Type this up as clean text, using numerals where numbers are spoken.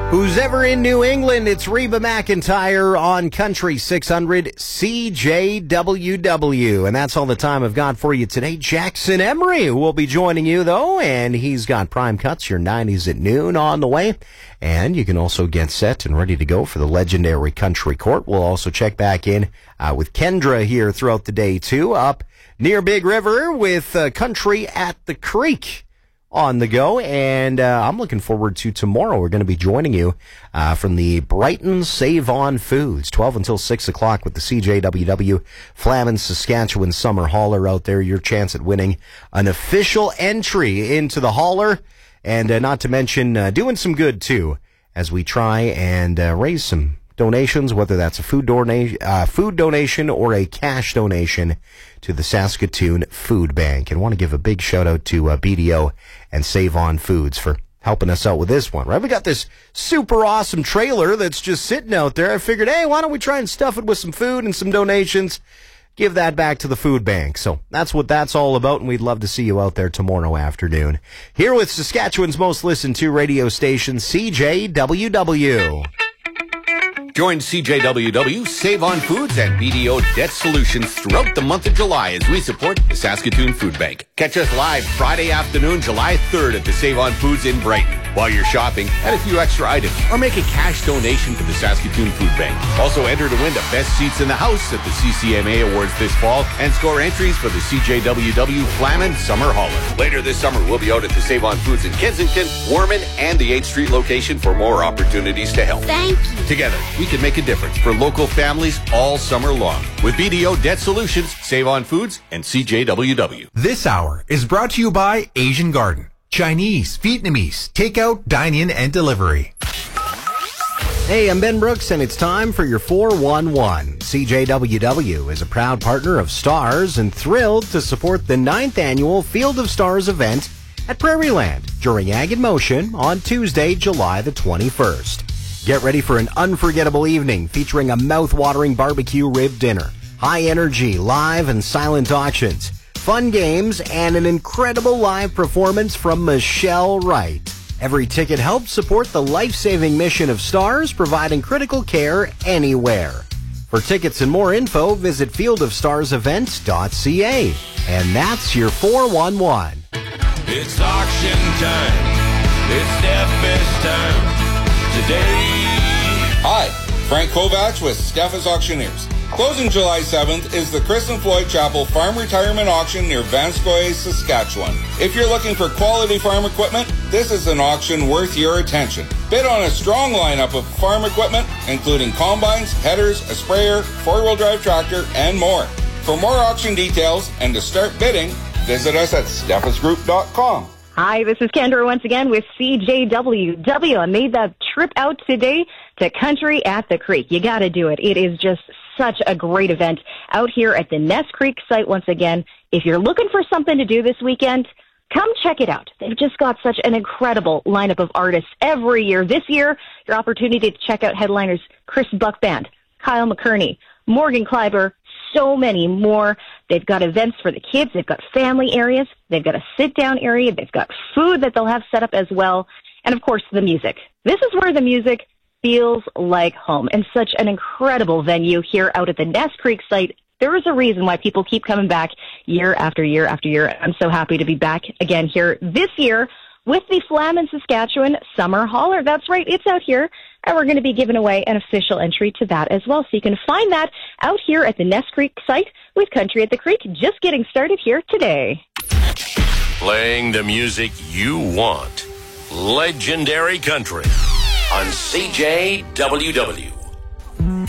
Who's ever in New England, it's Reba McEntire on Country 600 CJWW. And that's all the time I've got for you today. Jackson Emery will be joining you, though, and he's got Prime Cuts, your 90s at noon on the way. And you can also get set and ready to go for the legendary Country Court. We'll also check back in with Kendra here throughout the day, too, up near Big River with Country at the Creek on the go, and I'm looking forward to tomorrow. We're going to be joining you from the Brighton Save On Foods, 12 until 6 o'clock with the CJWW Flamin Saskatchewan Summer Hauler out there. Your chance at winning an official entry into the hauler, and not to mention doing some good, too, as we try and raise some donations, whether that's a food donation or a cash donation to the Saskatoon Food Bank. And want to give a big shout out to BDO and Save On Foods for helping us out with this one, right? We got this super awesome trailer that's just sitting out there. I figured, hey, why don't we try and stuff it with some food and some donations, give that back to the food bank. So that's what that's all about, and we'd love to see you out there tomorrow afternoon. Here with Saskatchewan's most listened to radio station, CJWW. Join CJWW, Save On Foods, and BDO Debt Solutions throughout the month of July as we support the Saskatoon Food Bank. Catch us live Friday afternoon, July 3rd at the Save On Foods in Brighton. While you're shopping, add a few extra items or make a cash donation to the Saskatoon Food Bank. Also enter to win the best seats in the house at the CCMA Awards this fall and score entries for the CJWW Flamin Summer Hauler. Later this summer, we'll be out at the Save On Foods in Kensington, Warman, and the 8th Street location for more opportunities to help. Thank you. Together, we can make a difference for local families all summer long with BDO Debt Solutions, Save On Foods, and CJWW. This hour is brought to you by Asian Garden. Chinese, Vietnamese, takeout, dine-in, and delivery. Hey, I'm Ben Brooks, and it's time for your 411. CJWW is a proud partner of Stars and thrilled to support the 9th annual Field of Stars event at Prairieland during Ag in Motion on Tuesday, July the 21st. Get ready for an unforgettable evening featuring a mouth-watering barbecue rib dinner, high-energy live and silent auctions, fun games, and an incredible live performance from Michelle Wright. Every ticket helps support the life-saving mission of Stars, providing critical care anywhere. For tickets and more info, visit fieldofstarsevents.ca. And that's your 411. It's auction time. It's Steffes time today. Hi, Frank Kovacs with Steffes Auctioneers. Closing July 7th is the Chris and Floyd Chapel Farm Retirement Auction near Vanscoy, Saskatchewan. If you're looking for quality farm equipment, this is an auction worth your attention. Bid on a strong lineup of farm equipment, including combines, headers, a sprayer, four-wheel drive tractor, and more. For more auction details and to start bidding, visit us at steffesgroup.com. Hi, this is Kendra once again with CJWW. I made that trip out today to Country at the Creek. You got to do it. It is just such a great event out here at the Ness Creek site once again. If you're looking for something to do this weekend, come check it out. They've just got such an incredible lineup of artists every year. This year, your opportunity to check out headliners Chris Buck Band, Kyle McKerney, Morgan Kleiber, so many more. They've got events for the kids. They've got family areas. They've got a sit-down area. They've got food that they'll have set up as well. And, of course, the music. This is where the music feels like home, and such an incredible venue here out at the Ness Creek site. There is a reason why people keep coming back year after year after year. I'm so happy to be back again here this year with the Flamin Saskatchewan Summer Hauler. That's right, it's out here, and we're going to be giving away an official entry to that as well. So you can find that out here at the Ness Creek site with Country at the Creek, just getting started here today. Playing the music you want. Legendary Country on CJWW.